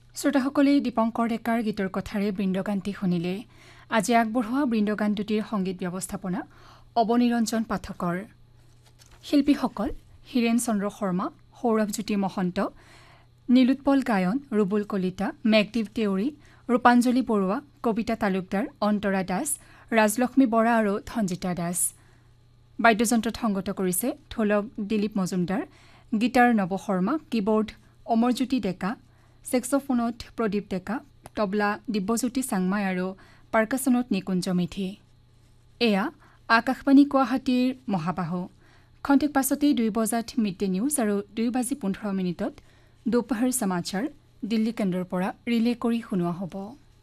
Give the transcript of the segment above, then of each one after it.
শ্ৰোতাসকলে দীপঙ্কৰ ডেকাৰ গীতৰ কথাৰে বৃন্দগানটি শুনিলে। আজি আগবঢ়োৱা বৃন্দগান দুটিৰ সংগীত ব্যৱস্থাপনা অৱনিৰঞ্জন পাঠকৰ। শিল্পীসকল হীৰেন চন্দ্ৰ শৰ্মা, সৌৰভজ্যোতি মহন্ত, নীলোৎপল গায়ন, ৰুবুল কলিতা, মেঘদীপ দেউৰী, ৰূপাঞ্জলি বৰুৱা, কবিতা তালুকদাৰ, অন্তৰা দাস, ৰাজলক্ষ্মী বৰা আৰু ধনজিতা দাস। বাদ্যযন্ত্ৰত সংগত কৰিছে ঢোলক দিলীপ মজুমদাৰ, গীটাৰ নৱ শৰ্মা, কীবোৰ্ড অমৰজ্যোতি ডেকা, ছেক্সোফোনত প্ৰদীপ ডেকা, তবলা দিব্যজ্যোতি চাংমাই আৰু পাৰ্কাছনত নিকুঞ্জ মিথি। এয়া আকাশবাণী গুৱাহাটীৰ মহাবাহু। খন্তেক পাছতেই 2 বজাত মিড ডে নিউজ আৰু 2:15 দুপহৰ সমাচাৰ দিল্লী কেন্দ্ৰৰ পৰা ৰিলে কৰি শুনোৱা হ'ব।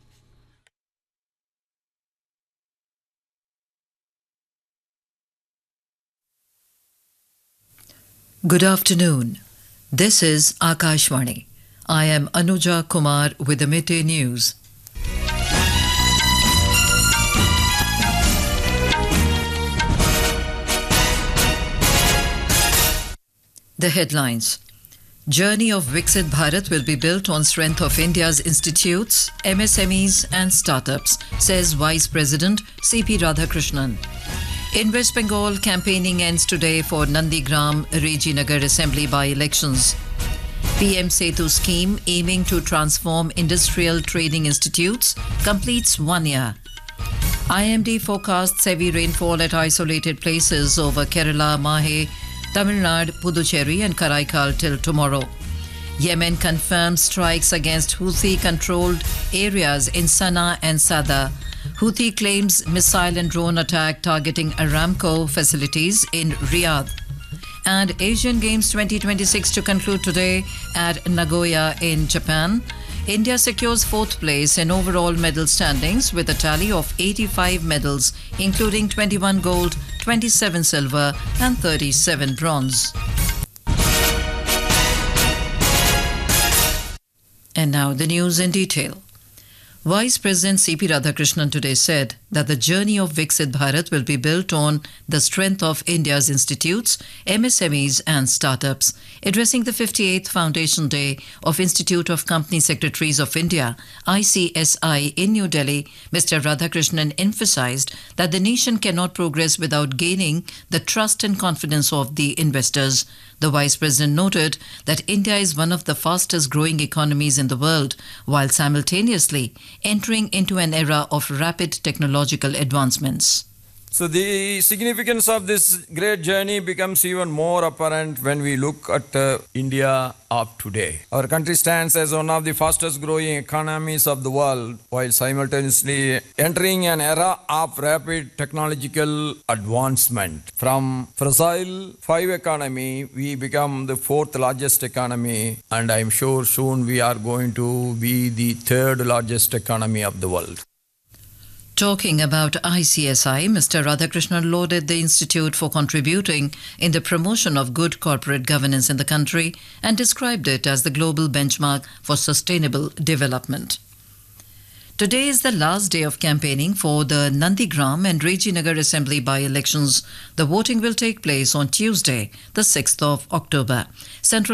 Good afternoon. This is Akashvani. I am Anuja Kumar with the midday news. The headlines. Journey of Viksit Bharat will be built on strength of India's institutes, MSMEs and startups, says Vice President C.P. Radhakrishnan. In West Bengal, campaigning ends today for Nandigram Rejinagar Assembly by-elections. PM Setu scheme aiming to transform industrial training institutes completes 1 year. IMD forecasts heavy rainfall at isolated places over Kerala, Mahe, Tamil Nadu, Puducherry and Karaikal till tomorrow. Yemen confirms strikes against Houthi-controlled areas in Sana'a and Sada. Houthi claims missile and drone attack targeting Aramco facilities in Riyadh. And Asian Games 2026 to conclude today at Nagoya in Japan. India secures 4th place in overall medal standings with a tally of 85 medals, including 21 gold, 27 silver and 37 bronze. And now the news in detail. Vice President C.P. Radhakrishnan today said that the journey of Viksit Bharat will be built on the strength of India's institutes, MSMEs and startups. Addressing the 58th Foundation Day of Institute of Company Secretaries of India, ICSI, in New Delhi, Mr. Radhakrishnan emphasized that the nation cannot progress without gaining the trust and confidence of the investors. The Vice President noted that India is one of the fastest growing economies in the world, while simultaneously entering into an era of rapid technological advancements. So the significance of this great journey becomes even more apparent when we look at India of today. Our country stands as one of the fastest growing economies of the world while simultaneously entering an era of rapid technological advancement. From fragile 5 economy, we become the 4th largest economy, and I'm sure soon we are going to be the 3rd largest economy of the world. Talking about ICSI, Mr. Radhakrishnan lauded the institute for contributing in the promotion of good corporate governance in the country and described it as the global benchmark for sustainable development. Today is the last day of campaigning for the Nandigram and Rejinagar Assembly by-elections. The voting will take place on Tuesday, the 6th of October. Central